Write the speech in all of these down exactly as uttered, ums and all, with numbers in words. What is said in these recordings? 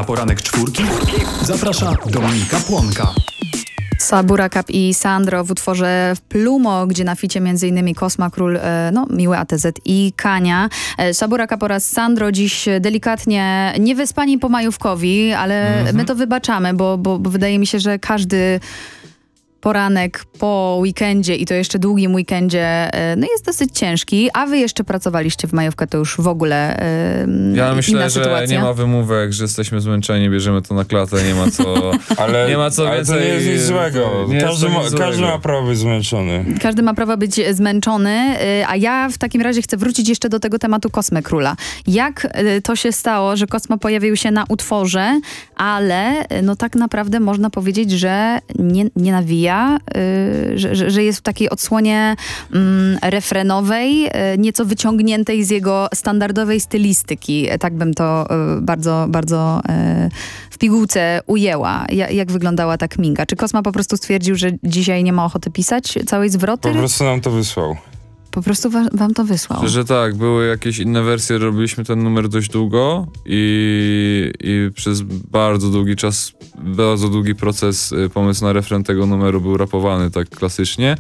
Na poranek czwórki zaprasza Dominika Płonka. Sabura Cup i Sandro w utworze Plumo, gdzie na ficie między innymi Kosma, Król, no miły A T Z i Kania. Sabura Cup oraz Sandro dziś delikatnie niewyspani po majówkowi, ale mm-hmm. my to wybaczamy, bo, bo, bo wydaje mi się, że każdy poranek po weekendzie i to jeszcze długim weekendzie, no jest dosyć ciężki, a wy jeszcze pracowaliście w majówkę, to już w ogóle yy, Ja myślę, inna że sytuacja. nie ma wymówek, że jesteśmy zmęczeni, bierzemy to na klatę, nie ma co... ale, nie ma co ale więcej... to nie jest nic złego. Nie każdy, jest ma, nic każdy złego. ma prawo być zmęczony. Każdy ma prawo być zmęczony, a ja w takim razie chcę wrócić jeszcze do tego tematu Kosmy Króla. Jak to się stało, że Kosma pojawił się na utworze, ale no tak naprawdę można powiedzieć, że nie, nie nawija, Że, że, że jest w takiej odsłonie mm, refrenowej, nieco wyciągniętej z jego standardowej stylistyki. Tak bym to y, bardzo, bardzo y, w pigułce ujęła. Ja, jak wyglądała ta kminga? Czy Kosma po prostu stwierdził, że dzisiaj nie ma ochoty pisać całej zwroty? Po prostu nam to wysłał. Po prostu wa- wam to wysłał. Że tak, były jakieś inne wersje, robiliśmy ten numer dość długo i, i przez bardzo długi czas, bardzo długi proces, pomysł na refren tego numeru był rapowany tak klasycznie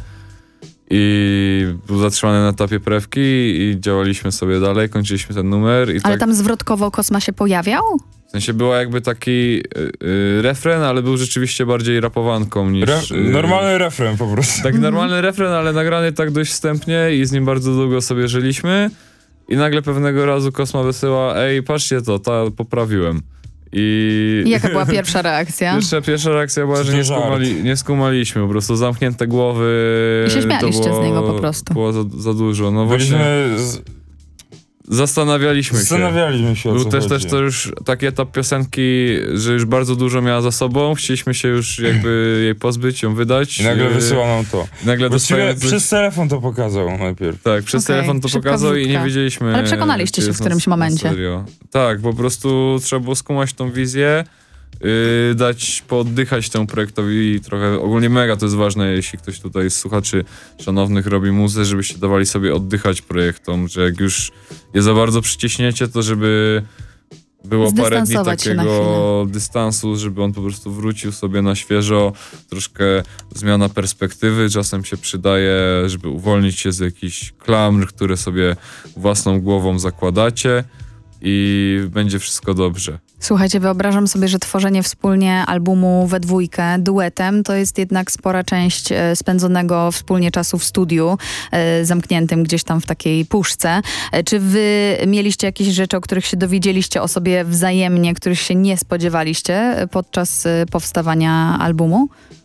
i był zatrzymany na etapie prewki i działaliśmy sobie dalej, kończyliśmy ten numer. I Ale tak, tam zwrotkowo Kosma się pojawiał? w sensie była jakby taki y, y, refren, ale był rzeczywiście bardziej rapowanką niż... Re- y, normalny refren po prostu. Tak normalny refren, ale nagrany tak dość wstępnie i z nim bardzo długo sobie żyliśmy i nagle pewnego razu Kosma wysyła: ej, patrzcie to, ta poprawiłem. I... I jaka była pierwsza reakcja? Pierwsza, pierwsza reakcja była, Czy że to nie, żart? skumali, nie skumaliśmy, po prostu zamknięte głowy. I się śmialiście to było, z niego po prostu. Było za, za dużo, no właśnie Byliśmy... Z... zastanawialiśmy się. Zastanawialiśmy się, o Był co też, chodzi. też to już taki etap piosenki, że już bardzo dużo miała za sobą, chcieliśmy się już jakby jej pozbyć, ją wydać. I nagle Yy, wysyła nam to. Nagle Właściwie dostajemy coś- przez telefon to pokazał najpierw. Tak, przez Okej, telefon to szybka pokazał i wrzutka. nie wiedzieliśmy. Ale przekonaliście czy się jest w którymś na, momencie. Na serio. Tak, po prostu trzeba było skumać tą wizję, yy, dać pooddychać temu projektowi trochę. Ogólnie mega to jest ważne, jeśli ktoś tutaj z słuchaczy szanownych robi muzę, żebyście dawali sobie oddychać projektom, że jak już je za bardzo przyciśniecie, to żeby było parę dni Zdystansować się na takiego dystansu, żeby on po prostu wrócił sobie na świeżo, troszkę zmiana perspektywy czasem się przydaje, żeby uwolnić się z jakichś klamr, które sobie własną głową zakładacie i będzie wszystko dobrze. Słuchajcie, wyobrażam sobie, że tworzenie wspólnie albumu we dwójkę, duetem, to jest jednak spora część e, spędzonego wspólnie czasu w studiu, e, zamkniętym gdzieś tam w takiej puszce. E, czy wy mieliście jakieś rzeczy, o których się dowiedzieliście o sobie wzajemnie, których się nie spodziewaliście e, podczas e, powstawania albumu?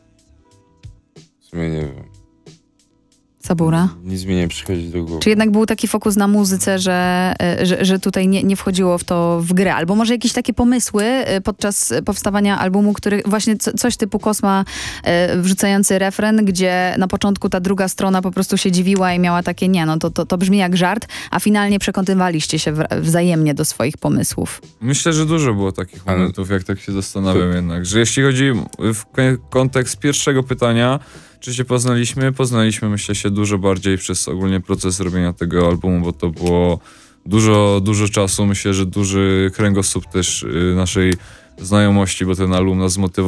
W sumie nie wiem. Sabura? Nic mi nie przychodzi do głowy. Czy jednak był taki fokus na muzyce, że, e, że, że tutaj nie, nie wchodziło w to w grę? Albo może jakieś takie pomysły e, podczas powstawania albumu, który właśnie co, coś typu Kosma e, wrzucający refren, gdzie na początku ta druga strona po prostu się dziwiła i miała takie, nie no, to, to, to brzmi jak żart, a finalnie przekonywaliście się w, wzajemnie do swoich pomysłów. Myślę, że dużo było takich Ale- momentów, jak tak się zastanawiam jednak, że jeśli chodzi w k- kontekst pierwszego pytania, czy się poznaliśmy? Poznaliśmy, myślę, się dużo bardziej przez ogólnie proces robienia tego albumu, bo to było dużo, dużo czasu. Myślę, że duży kręgosłup też y, naszej znajomości, bo ten album nas zmotywował